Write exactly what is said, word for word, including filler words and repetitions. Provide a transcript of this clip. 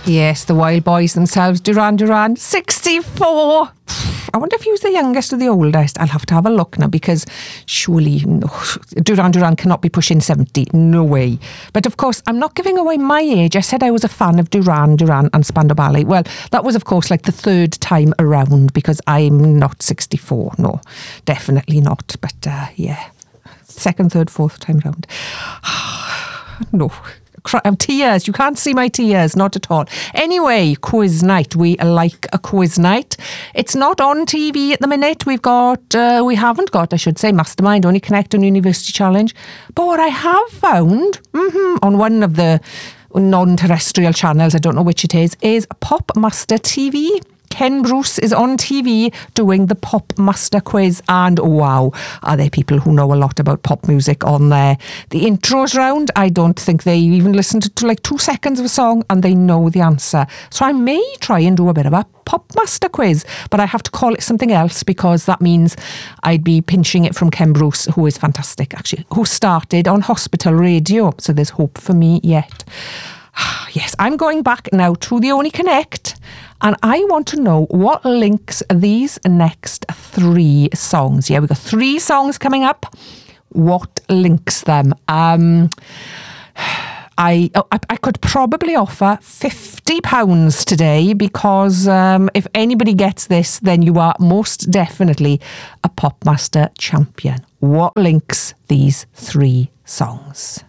Yes, the Wild Boys themselves, Duran Duran, sixty-four. I wonder if he was the youngest or the oldest. I'll have to have a look now, because surely no, Duran Duran cannot be pushing seventy. No way. But of course, I'm not giving away my age. I said I was a fan of Duran Duran and Spandau Ballet. Well, that was, of course, like the third time around, because I'm not sixty-four. No, definitely not. But uh, yeah, second, third, fourth time around. No. Tears. You can't see my tears, not at all. Anyway, quiz night. We like a quiz night. It's not on T V at the minute. We've got, uh, we haven't got, I should say, Mastermind, Only Connect on University Challenge. But what I have found mm-hmm, on one of the non-terrestrial channels, I don't know which it is, is Pop Master T V. Ken Bruce is on T V doing the Pop Master quiz, and wow, are there people who know a lot about pop music on there. The intros round, I don't think they even listened to, to like two seconds of a song and they know the answer. So I may try and do a bit of a Pop Master quiz, but I have to call it something else, because that means I'd be pinching it from Ken Bruce, who is fantastic actually, who started on Hospital Radio. So there's hope for me yet. Yes, I'm going back now to the Only Connect, and I want to know what links these next three songs. Yeah, we've got three songs coming up. What links them? Um, I, I I could probably offer fifty pounds today, because um, if anybody gets this, then you are most definitely a Pop Master champion. What links these three songs?